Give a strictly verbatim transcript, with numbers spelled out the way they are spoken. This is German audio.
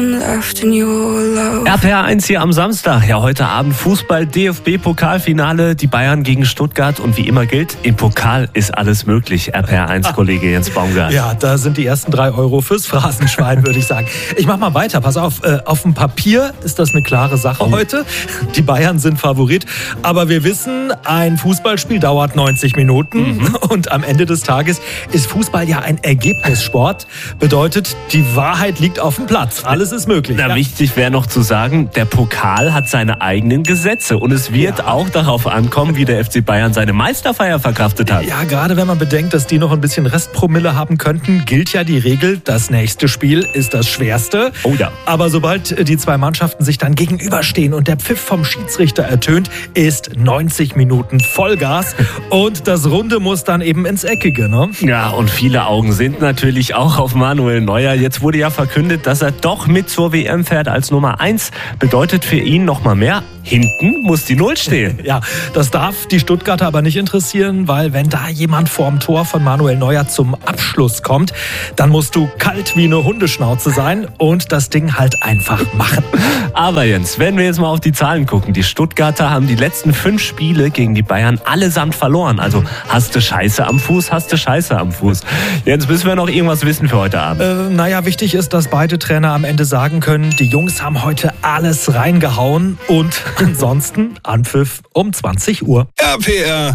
R P R eins hier am Samstag. Ja, heute Abend Fußball, D F B-Pokalfinale, die Bayern gegen Stuttgart. Und wie immer gilt, im Pokal ist alles möglich. R P R eins-Kollege Jens Baumgart. Ja, da sind die ersten drei Euro fürs Phrasenschwein, würde ich sagen. Ich mach mal weiter. Pass auf, äh, auf dem Papier ist das eine klare Sache heute. Die Bayern sind Favorit. Aber wir wissen, ein Fußballspiel dauert neunzig Minuten. Mhm. Und am Ende des Tages ist Fußball ja ein Ergebnissport. Bedeutet, die Wahrheit liegt auf dem Platz. Alles ist möglich. Na, ja. Wichtig wäre noch zu sagen, der Pokal hat seine eigenen Gesetze. Und es wird Ja. auch darauf ankommen, wie der F C Bayern seine Meisterfeier verkraftet hat. Ja, gerade wenn man bedenkt, dass die noch ein bisschen Restpromille haben könnten, gilt ja die Regel, das nächste Spiel ist das schwerste. Oh ja. Aber sobald die zwei Mannschaften sich dann gegenüberstehen und der Pfiff vom Schiedsrichter ertönt, ist neunzig Minuten Vollgas. Und das Runde muss dann eben ins Eckige, ne? Ja, und viele Augen sind natürlich auch auf Manuel Neuer. Jetzt wurde ja verkündet, dass er doch mit zur W M fährt als Nummer eins. Bedeutet für ihn noch mal mehr. Hinten muss die Null stehen. Ja, das darf die Stuttgarter aber nicht interessieren, weil wenn da jemand vorm Tor von Manuel Neuer zum Abschluss kommt, dann musst du kalt wie eine Hundeschnauze sein und das Ding halt einfach machen. Aber Jens, wenn wir jetzt mal auf die Zahlen gucken, die Stuttgarter haben die letzten fünf Spiele gegen die Bayern allesamt verloren. Also hast du Scheiße am Fuß, hast du Scheiße am Fuß. Jens, müssen wir noch irgendwas wissen für heute Abend? Äh, naja, wichtig ist, dass beide Trainer am Ende sagen können, die Jungs haben heute alles reingehauen und ansonsten Anpfiff um zwanzig Uhr. R P R